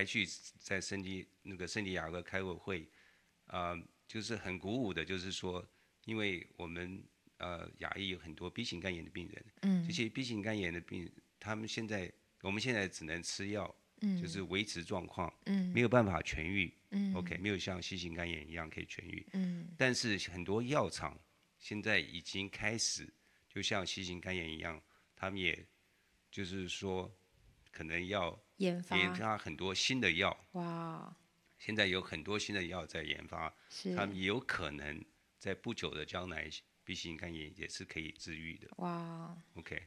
还去在圣地亚哥开过会，就是很鼓舞的，就是说，因为我们亚裔有很多 B 型肝炎的病人，这些 B 型肝炎的病人，我们现在只能吃药，就是维持状况，没有办法痊愈，OK， 没有像 C 型肝炎一样可以痊愈，但是很多药厂现在已经开始，就像 C 型肝炎一样，他们也就是说，可能要研发很多新的药。 哇， 现在有很多新的药在研发，他们也有可能在不久的将来 B 型肝炎也是可以治愈的。 哇 ，OK，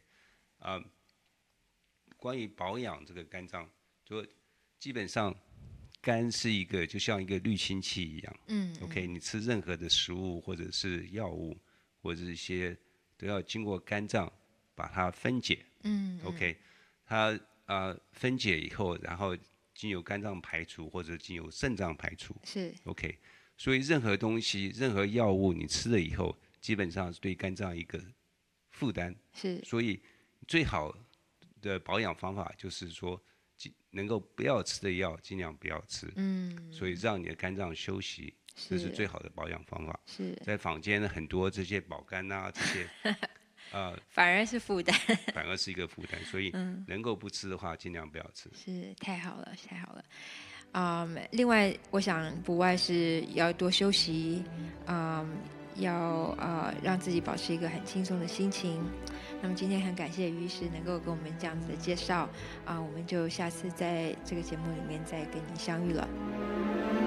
关于保养这个肝脏，就基本上肝是一个就像一个滤清器一样，OK， 你吃任何的食物或者是药物或者是一些都要经过肝脏把它分解，OK， 它分解以后，然后经由肝脏排除或者经由肾脏排除， 是 OK， 所以任何东西、任何药物你吃了以后，基本上是对肝脏一个负担， 是， 所以最好的保养方法就是说，能够不要吃的药尽量不要吃，所以让你的肝脏休息，这是最好的保养方法。 是， 在坊间很多这些保肝啊这些， 反而是负担， 反而是一个负担，所以能够不吃的话，尽量不要吃。 是太好了，太好了。另外，我想不外是要多休息，要让自己保持一个很轻松的心情。那么今天很感谢于医师能够给我们这样子的介绍，我们就下次在这个节目里面再跟您相遇了。